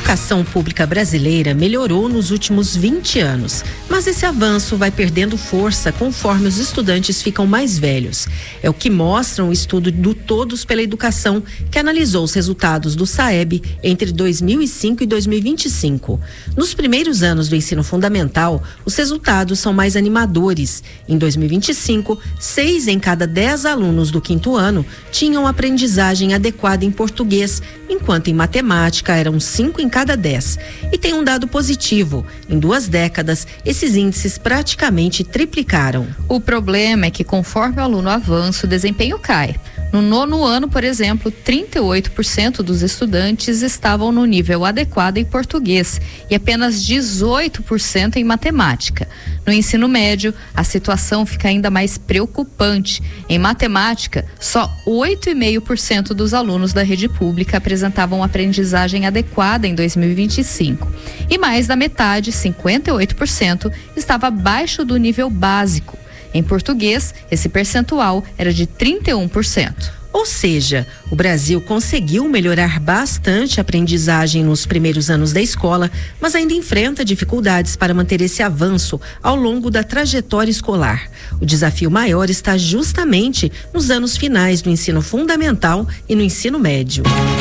educação pública brasileira melhorou nos últimos 20 anos, mas esse avanço vai perdendo força conforme os estudantes ficam mais velhos. É o que mostra um estudo do Todos pela Educação, que analisou os resultados do SAEB entre 2005 e 2025. Nos primeiros anos do ensino fundamental, os resultados são mais animadores. Em 2025, 6 em cada 10 alunos do quinto ano tinham aprendizagem adequada em português, enquanto em matemática eram 5 em cada 10. E tem um dado positivo: em 2 décadas, esses índices praticamente triplicaram. O problema é que, conforme o aluno avança, o desempenho cai. No 9º ano, por exemplo, 38% dos estudantes estavam no nível adequado em português e apenas 18% em matemática. No ensino médio, a situação fica ainda mais preocupante. Em matemática, só 8,5% dos alunos da rede pública apresentavam aprendizagem adequada em 2025. E mais da metade, 58%, estava abaixo do nível básico. Em português, esse percentual era de 31%. Ou seja, o Brasil conseguiu melhorar bastante a aprendizagem nos primeiros anos da escola, mas ainda enfrenta dificuldades para manter esse avanço ao longo da trajetória escolar. O desafio maior está justamente nos anos finais do ensino fundamental e no ensino médio.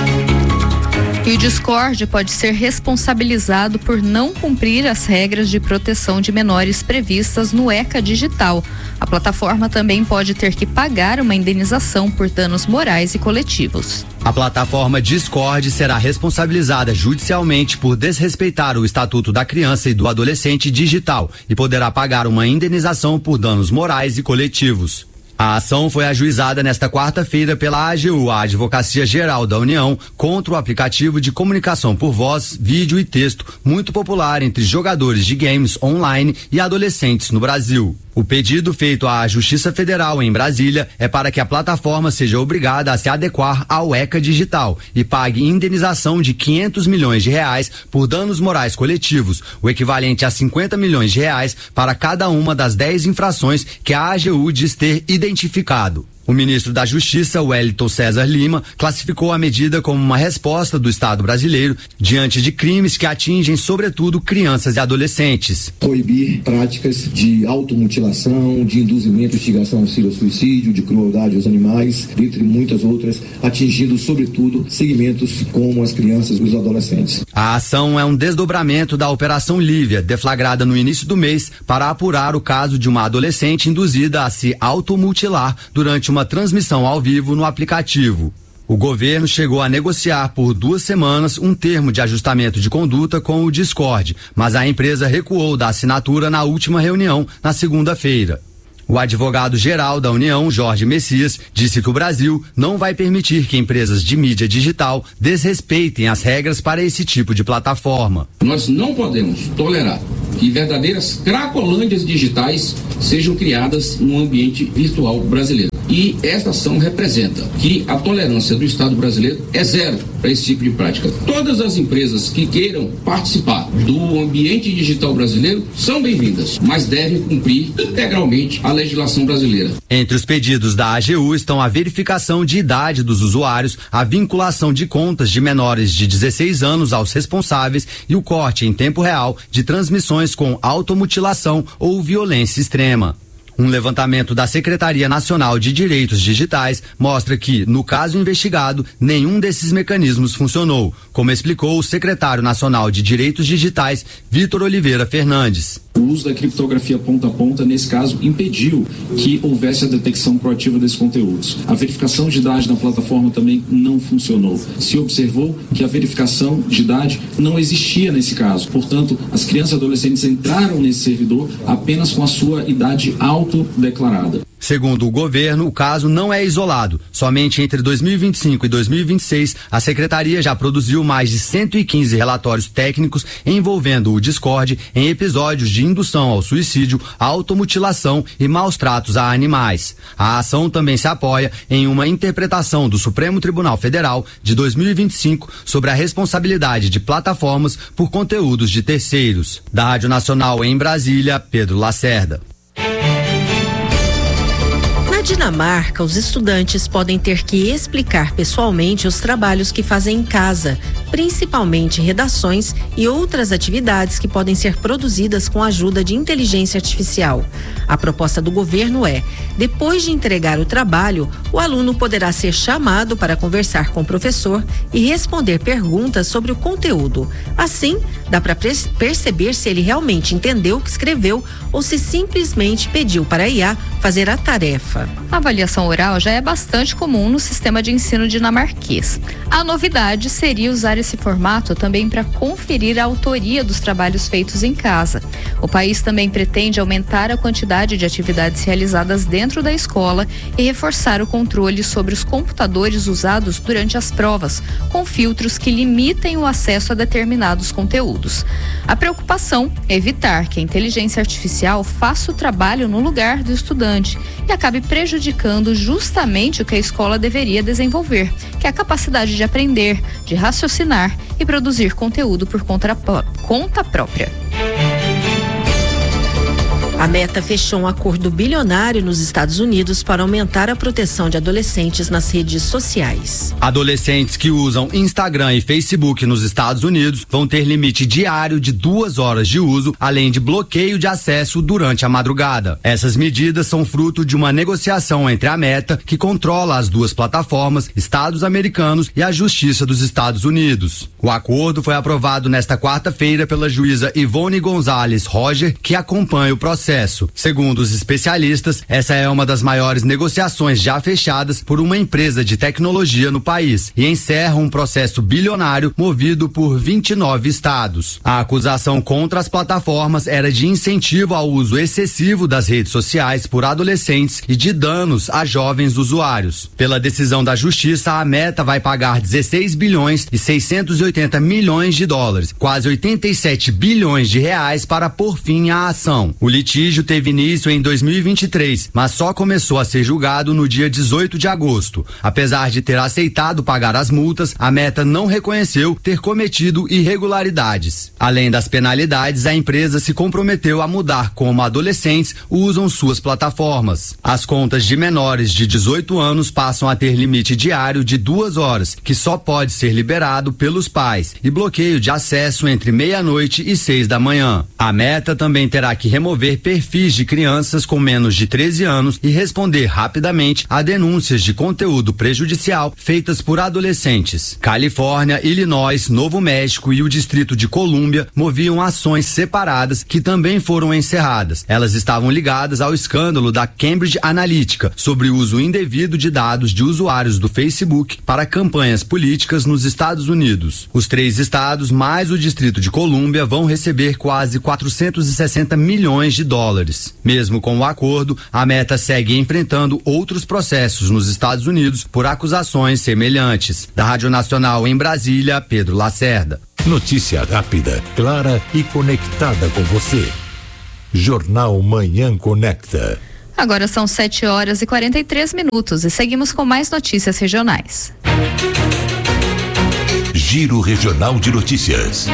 E o Discord pode ser responsabilizado por não cumprir as regras de proteção de menores previstas no ECA Digital. A plataforma também pode ter que pagar uma indenização por danos morais e coletivos. A plataforma Discord será responsabilizada judicialmente por desrespeitar o Estatuto da Criança e do Adolescente digital e poderá pagar uma indenização por danos morais e coletivos. A ação foi ajuizada nesta quarta-feira pela AGU, a Advocacia Geral da União, contra o aplicativo de comunicação por voz, vídeo e texto muito popular entre jogadores de games online e adolescentes no Brasil. O pedido feito à Justiça Federal em Brasília é para que a plataforma seja obrigada a se adequar ao ECA Digital e pague indenização de R$500 milhões por danos morais coletivos, o equivalente a R$50 milhões para cada uma das 10 infrações que a AGU diz ter identificado. O ministro da Justiça, Wellington César Lima, classificou a medida como uma resposta do Estado brasileiro diante de crimes que atingem, sobretudo, crianças e adolescentes. Proibir práticas de automutilação, de induzimento, instigação ao suicídio, de crueldade aos animais, entre muitas outras, atingindo, sobretudo, segmentos como as crianças e os adolescentes. A ação é um desdobramento da Operação Lívia, deflagrada no início do mês para apurar o caso de uma adolescente induzida a se automutilar durante uma transmissão ao vivo no aplicativo. O governo chegou a negociar por 2 semanas um termo de ajustamento de conduta com o Discord, mas a empresa recuou da assinatura na última reunião, na segunda-feira. O advogado-geral da União, Jorge Messias, disse que o Brasil não vai permitir que empresas de mídia digital desrespeitem as regras para esse tipo de plataforma. Nós não podemos tolerar que verdadeiras cracolândias digitais sejam criadas no ambiente virtual brasileiro. E esta ação representa que a tolerância do Estado brasileiro é zero para esse tipo de prática. Todas as empresas que queiram participar do ambiente digital brasileiro são bem-vindas, mas devem cumprir integralmente a legislação brasileira. Entre os pedidos da AGU estão a verificação de idade dos usuários, a vinculação de contas de menores de 16 anos aos responsáveis e o corte em tempo real de transmissões com automutilação ou violência extrema. Um levantamento da Secretaria Nacional de Direitos Digitais mostra que, no caso investigado, nenhum desses mecanismos funcionou, como explicou o secretário nacional de Direitos Digitais, Vitor Oliveira Fernandes. O uso da criptografia ponta a ponta, nesse caso, impediu que houvesse a detecção proativa desses conteúdos. A verificação de idade na plataforma também não funcionou. Se observou que a verificação de idade não existia nesse caso. Portanto, as crianças e adolescentes entraram nesse servidor apenas com a sua idade autodeclarada. Segundo o governo, o caso não é isolado. Somente entre 2025 e 2026, a Secretaria já produziu mais de 115 relatórios técnicos envolvendo o Discord em episódios de indução ao suicídio, automutilação e maus tratos a animais. A ação também se apoia em uma interpretação do Supremo Tribunal Federal de 2025 sobre a responsabilidade de plataformas por conteúdos de terceiros. Da Rádio Nacional em Brasília, Pedro Lacerda. Na Dinamarca, os estudantes podem ter que explicar pessoalmente os trabalhos que fazem em casa, principalmente redações e outras atividades que podem ser produzidas com a ajuda de inteligência artificial. A proposta do governo é: depois de entregar o trabalho, o aluno poderá ser chamado para conversar com o professor e responder perguntas sobre o conteúdo. Assim, dá para perceber se ele realmente entendeu o que escreveu ou se simplesmente pediu para a IA fazer a tarefa. A avaliação oral já é bastante comum no sistema de ensino dinamarquês. A novidade seria usar esse formato também para conferir a autoria dos trabalhos feitos em casa. O país também pretende aumentar a quantidade de atividades realizadas dentro da escola e reforçar o controle sobre os computadores usados durante as provas, com filtros que limitem o acesso a determinados conteúdos. A preocupação é evitar que a inteligência artificial faça o trabalho no lugar do estudante e acabe prejudicando justamente o que a escola deveria desenvolver, que é a capacidade de aprender, de raciocinar e produzir conteúdo por conta própria. A Meta fechou um acordo bilionário nos Estados Unidos para aumentar a proteção de adolescentes nas redes sociais. Adolescentes que usam Instagram e Facebook nos Estados Unidos vão ter limite diário de 2 horas de uso, além de bloqueio de acesso durante a madrugada. Essas medidas são fruto de uma negociação entre a Meta, que controla as duas plataformas, estados americanos, e a Justiça dos Estados Unidos. O acordo foi aprovado nesta quarta-feira pela juíza Ivone Gonzalez Roger, que acompanha o processo. Segundo os especialistas, essa é uma das maiores negociações já fechadas por uma empresa de tecnologia no país e encerra um processo bilionário movido por 29 estados. A acusação contra as plataformas era de incentivo ao uso excessivo das redes sociais por adolescentes e de danos a jovens usuários. Pela decisão da Justiça, a Meta vai pagar 16 bilhões e 680 milhões de dólares, quase 87 bilhões de reais, para pôr fim à ação. O litígio teve início em 2023, mas só começou a ser julgado no dia 18 de agosto. Apesar de ter aceitado pagar as multas, a Meta não reconheceu ter cometido irregularidades. Além das penalidades, a empresa se comprometeu a mudar como adolescentes usam suas plataformas. As contas de menores de 18 anos passam a ter limite diário de 2 horas, que só pode ser liberado pelos pais, e bloqueio de acesso entre meia-noite e 6 da manhã. A Meta também terá que remover perfis de crianças com menos de 13 anos e responder rapidamente a denúncias de conteúdo prejudicial feitas por adolescentes. Califórnia, Illinois, Novo México e o Distrito de Colômbia moviam ações separadas que também foram encerradas. Elas estavam ligadas ao escândalo da Cambridge Analytica sobre o uso indevido de dados de usuários do Facebook para campanhas políticas nos Estados Unidos. Os 3 estados mais o Distrito de Colômbia vão receber quase 460 milhões de dólares. Mesmo com o acordo, a Meta segue enfrentando outros processos nos Estados Unidos por acusações semelhantes. Da Rádio Nacional em Brasília, Pedro Lacerda. Notícia rápida, clara e conectada com você. Jornal Manhã Conecta. Agora são 7h43 e seguimos com mais notícias regionais. Giro Regional de Notícias.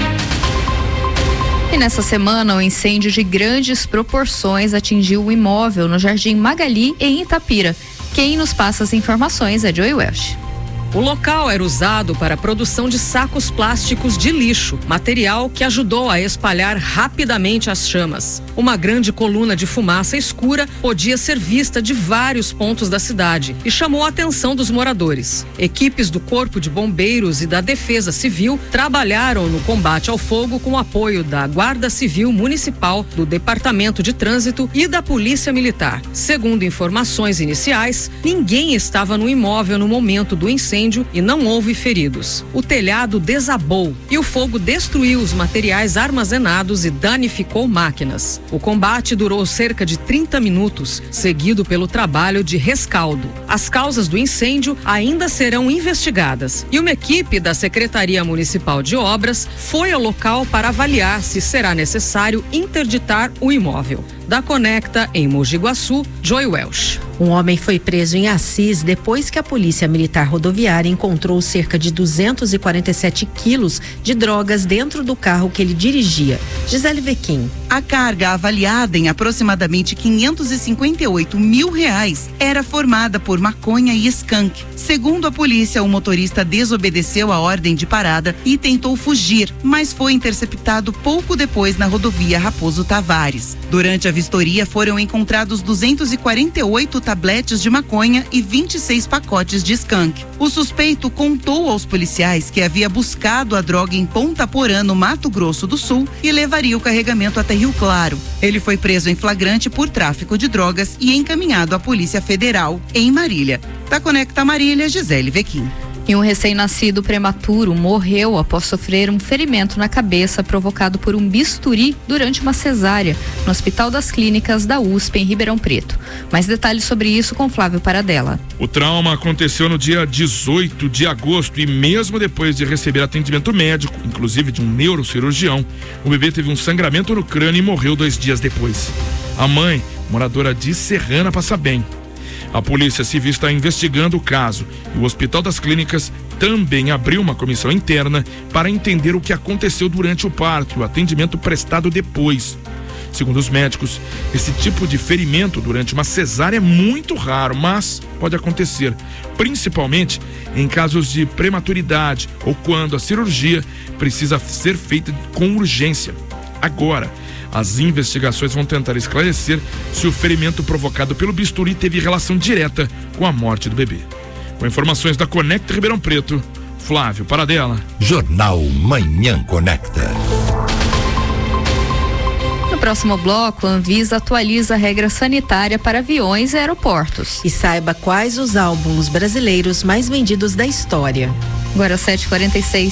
E nessa semana, um incêndio de grandes proporções atingiu o imóvel no Jardim Magali, em Itapira. Quem nos passa as informações é Joey Welsh. O local era usado para a produção de sacos plásticos de lixo, material que ajudou a espalhar rapidamente as chamas. Uma grande coluna de fumaça escura podia ser vista de vários pontos da cidade e chamou a atenção dos moradores. Equipes do Corpo de Bombeiros e da Defesa Civil trabalharam no combate ao fogo com o apoio da Guarda Civil Municipal, do Departamento de Trânsito e da Polícia Militar. Segundo informações iniciais, ninguém estava no imóvel no momento do incêndio e não houve feridos. O telhado desabou e o fogo destruiu os materiais armazenados e danificou máquinas. O combate durou cerca de 30 minutos, seguido pelo trabalho de rescaldo. As causas do incêndio ainda serão investigadas e uma equipe da Secretaria Municipal de Obras foi ao local para avaliar se será necessário interditar o imóvel. Da Conecta, em Mogi Guaçu, Joy Welsh. Um homem foi preso em Assis depois que a Polícia Militar Rodoviária encontrou cerca de 247 quilos de drogas dentro do carro que ele dirigia. Gisele Vequim. A carga, avaliada em aproximadamente R$558 mil, era formada por maconha e skunk. Segundo a polícia, o motorista desobedeceu a ordem de parada e tentou fugir, mas foi interceptado pouco depois na rodovia Raposo Tavares. Durante a vistoria foram encontrados 248 tabletes de maconha e 26 pacotes de skunk. O suspeito contou aos policiais que havia buscado a droga em Ponta Porã, no Mato Grosso do Sul, e levaria o carregamento até Rio Claro. Ele foi preso em flagrante por tráfico de drogas e encaminhado à Polícia Federal em Marília. Da Conecta Marília, Gisele Vequim. E um recém-nascido prematuro morreu após sofrer um ferimento na cabeça provocado por um bisturi durante uma cesárea no Hospital das Clínicas da USP em Ribeirão Preto. Mais detalhes sobre isso com Flávio Paradella. O trauma aconteceu no dia 18 de agosto e mesmo depois de receber atendimento médico, inclusive de um neurocirurgião, o bebê teve um sangramento no crânio e morreu 2 dias depois. A mãe, moradora de Serrana, passa bem. A Polícia Civil está investigando o caso e o Hospital das Clínicas também abriu uma comissão interna para entender o que aconteceu durante o parto e o atendimento prestado depois. Segundo os médicos, esse tipo de ferimento durante uma cesárea é muito raro, mas pode acontecer, principalmente em casos de prematuridade ou quando a cirurgia precisa ser feita com urgência. Agora, as investigações vão tentar esclarecer se o ferimento provocado pelo bisturi teve relação direta com a morte do bebê. Com informações da Conecta Ribeirão Preto, Flávio Paradella. Jornal Manhã Conecta. No próximo bloco, a Anvisa atualiza a regra sanitária para aviões e aeroportos. E saiba quais os álbuns brasileiros mais vendidos da história. Agora 7h46.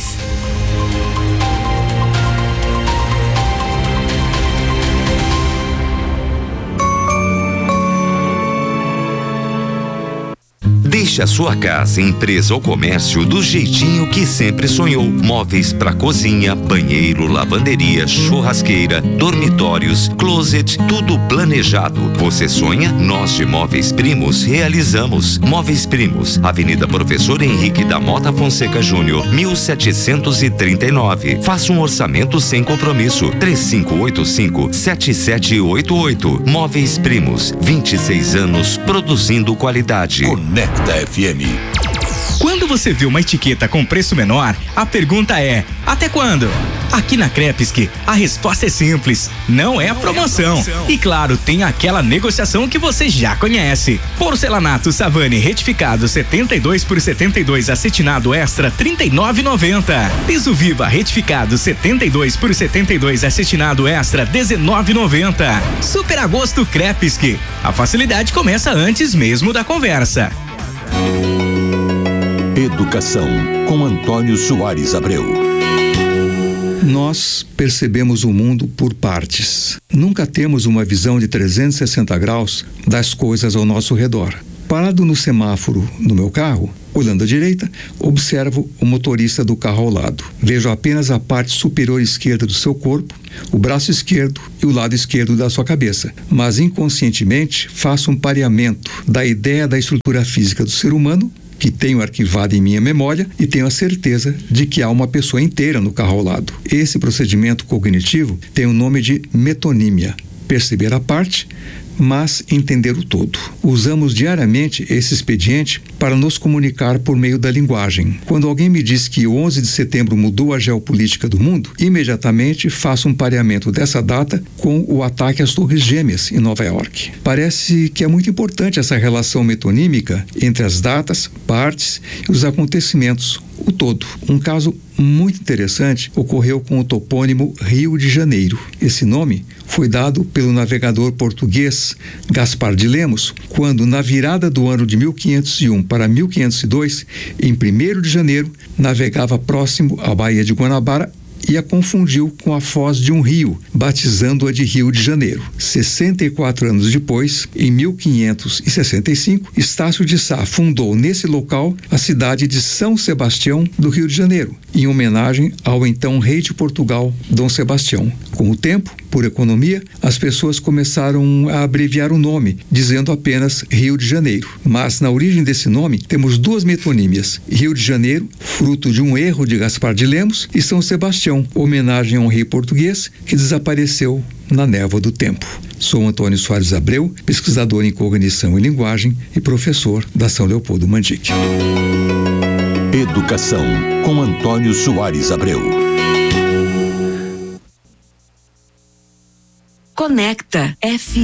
Deixe a sua casa, empresa ou comércio do jeitinho que sempre sonhou. Móveis para cozinha, banheiro, lavanderia, churrasqueira, dormitórios, closet, tudo planejado. Você sonha? Nós de Móveis Primos realizamos. Móveis Primos, Avenida Professor Henrique da Mota Fonseca Júnior, 1739. Faça um orçamento sem compromisso. 3585-7788. Móveis Primos, 26 anos produzindo qualidade. Conecta FM. Quando você vê uma etiqueta com preço menor, a pergunta é: até quando? Aqui na Crepesque, a resposta é simples: não é promoção. E claro, tem aquela negociação que você já conhece. Porcelanato Savani retificado 72 por 72 acetinado extra R$39,90. Piso Viva retificado 72 por 72 acetinado extra R$19,90. Super Agosto Crepesque. A facilidade começa antes mesmo da conversa. Educação, com Antônio Soares Abreu. Nós percebemos o mundo por partes. Nunca temos uma visão de 360 graus das coisas ao nosso redor. Parado no semáforo no meu carro, olhando à direita, observo o motorista do carro ao lado. Vejo apenas a parte superior esquerda do seu corpo, o braço esquerdo e o lado esquerdo da sua cabeça. Mas inconscientemente faço um pareamento da ideia da estrutura física do ser humano, que tenho arquivado em minha memória, e tenho a certeza de que há uma pessoa inteira no carro ao lado. Esse procedimento cognitivo tem o nome de metonímia. Perceber a parte, mas entender o todo. Usamos diariamente esse expediente para nos comunicar por meio da linguagem. Quando alguém me diz que o 11 de setembro mudou a geopolítica do mundo, imediatamente faço um pareamento dessa data com o ataque às Torres Gêmeas em Nova York. Parece que é muito importante essa relação metonímica entre as datas, partes e os acontecimentos, o todo. Um caso muito interessante ocorreu com o topônimo Rio de Janeiro. Esse nome foi dado pelo navegador português Gaspar de Lemos, quando na virada do ano de 1501 para 1502, em 1º de janeiro, navegava próximo à Baía de Guanabara e a confundiu com a foz de um rio, batizando-a de Rio de Janeiro. 64 anos depois, em 1565, Estácio de Sá fundou nesse local a cidade de São Sebastião do Rio de Janeiro, em homenagem ao então rei de Portugal, Dom Sebastião. Com o tempo, Por economia, as pessoas começaram a abreviar o nome, dizendo apenas Rio de Janeiro. Mas na origem desse nome temos duas metonímias: Rio de Janeiro, fruto de um erro de Gaspar de Lemos, e São Sebastião, homenagem a um rei português que desapareceu na névoa do tempo. Sou Antônio Soares Abreu, pesquisador em cognição e linguagem e professor da São Leopoldo Mandic. Educação, com Antônio Soares Abreu. Conecta FM.